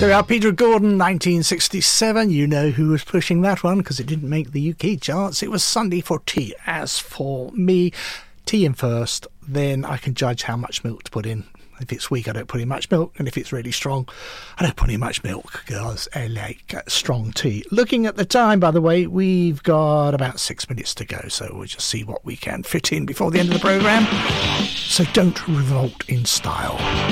There we are, Peter Gordon, 1967. You know who was pushing that one because it didn't make the UK charts. It was Sunday for Tea. As for me, tea in first, then I can judge how much milk to put in. If it's weak, I don't put in much milk, and if it's really strong, I don't put in much milk because I like strong tea. Looking at the time, by the way, we've got about 6 minutes to go, so we'll just see what we can fit in before the end of the programme. So don't revolt in style.